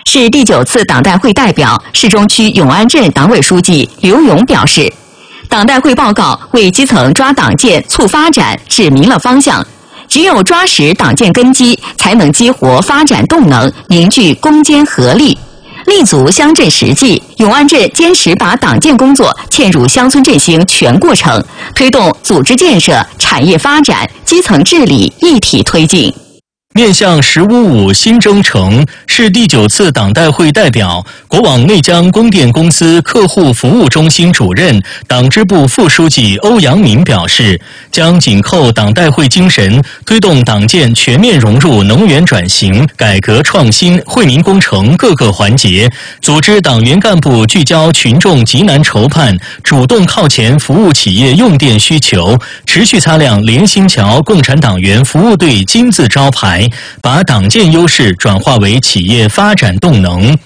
市第9次党代会代表、市中区永安镇党委书记刘勇表示，党代会报告为基层抓党建、促发展指明了方向。只有抓实党建根基，才能激活发展动能，凝聚攻坚合力。立足乡镇实际，永安镇坚持把党建工作嵌入乡村振兴全过程，推动组织建设、产业发展、基层治理一体推进。 面向“1055”新征程，市第9次党代会代表、国网内江供电公司客户服务中心主任、党支部副书记欧阳明表示，将紧扣党代会精神，推动党建全面融入能源转型、改革创新、惠民工程各个环节，组织党员干部聚焦群众急难愁盼，主动靠前服务企业用电需求，持续擦亮联新桥共产党员服务队金字招牌，把党建优势转化为企业发展动能。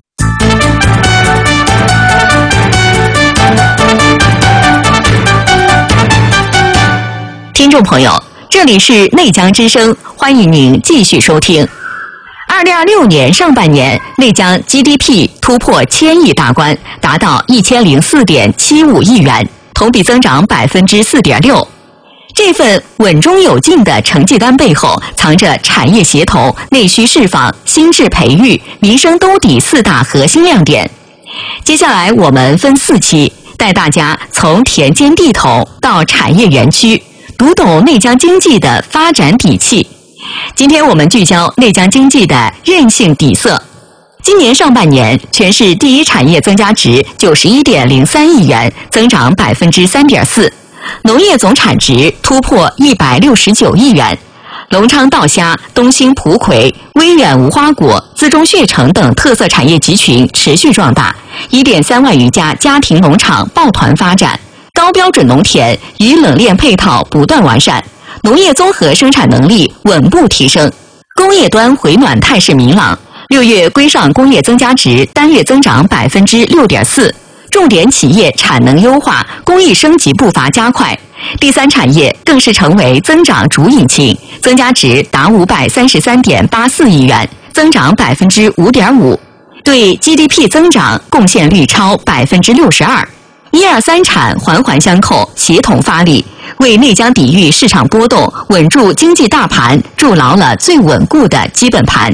听众朋友，这里是内江之声，欢迎您继续收听。2026年上半年，内江 GDP 突破1000亿大关，达到1004.75亿元，同比增长4.6%。这份稳中有进的成绩单背后，藏着产业协同、内需释放、心智培育、民生兜底4大核心亮点。接下来我们分4期，带大家从田间地头到产业园区，读懂内江经济的发展底气。今天我们聚焦内江经济的韧性底色。今年上半年，全市第一产业增加值91.03亿元，增长3.4%。农业总产值突破169亿元，隆昌稻虾、东兴蒲葵、威远无花果、资中血橙等特色产业集群持续壮大，1.3万余家家庭农场抱团发展，高标准农田与冷链配套不断完善，农业综合生产能力稳步提升，工业端回暖态势明朗。6月规上工业增加值单月增长6.4%。重点企业产能优化、工艺升级步伐加快，第3产业更是成为增长主引擎，增加值达533.84亿元，增长5.5%，对 GDP 增长贡献率超62%。1、2、3产环环相扣，协同发力，为内江抵御市场波动、稳住经济大盘筑牢了最稳固的基本盘。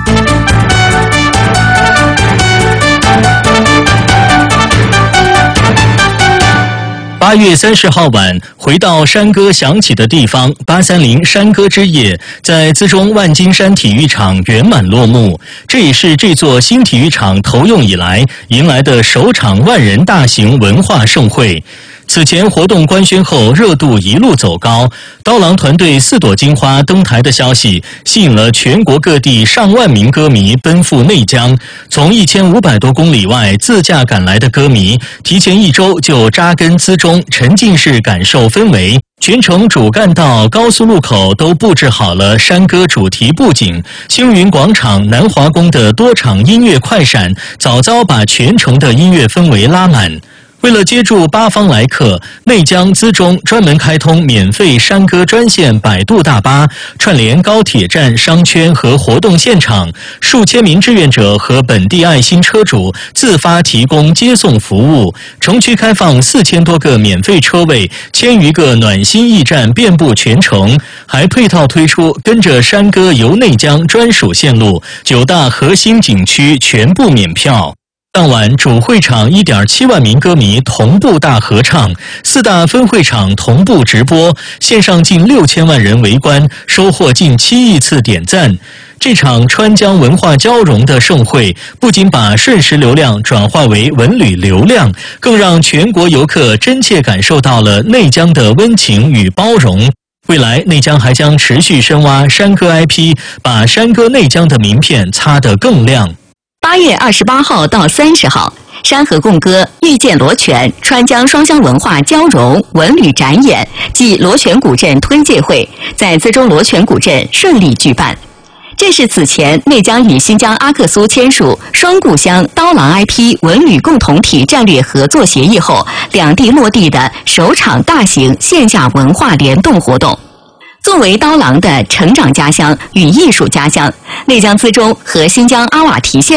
8月30号晚，回到山歌响起的地方，830山歌之夜在资中万金山体育场圆满落幕。这也是这座新体育场投用以来迎来的首场万人大型文化盛会。此前活动官宣后，热度一路走高，刀郎团队4朵金花登台的消息吸引了全国各地上万名歌迷奔赴内江。从1500多公里外自驾赶来的歌迷，提前1周就扎根资中，沉浸式感受氛围。全程主干道、高速路口都布置好了山歌主题布景，星云广场、南华宫的多场音乐快闪，早早把全程的音乐氛围拉满。为了接住8方来客，内江资中专门开通免费山歌专线摆渡大巴，串联高铁站、商圈和活动现场，数千名志愿者和本地爱心车主自发提供接送服务。城区开放4000多个免费车位，1000余个暖心驿站遍布全城，还配套推出跟着山歌游内江专属线路，9大核心景区全部免票。当晚主会场1.7万名歌迷同步大合唱，4大分会场同步直播，线上近6000万人围观，收获近7亿次点赞。这场川江文化交融的盛会，不仅把瞬时流量转化为文旅流量，更让全国游客真切感受到了内江的温情与包容。未来内江还将持续深挖山歌 IP， 把山歌内江的名片擦得更亮。 8月28号到30号，山河共歌、遇见罗泉、川江双乡文化交融文旅展演暨罗泉古镇推介会在资中罗泉古镇顺利举办。这是此前内江与新疆阿克苏签署双故乡刀郎 IP 文旅共同体战略合作协议后，两地落地的首场大型线下文化联动活动。作为刀郎的成长家乡与艺术家乡，内江资中和新疆阿瓦提县